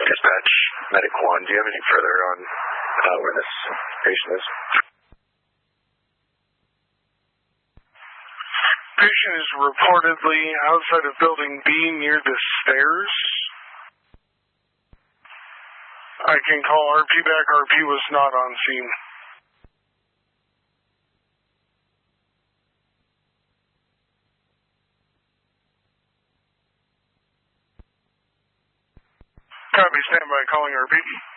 Dispatch, Medic 1, do you have any further on where this patient is? Patient is reportedly outside of building B near the stairs. I can call RP back. RP was not on scene. Copy, stand by, calling RP.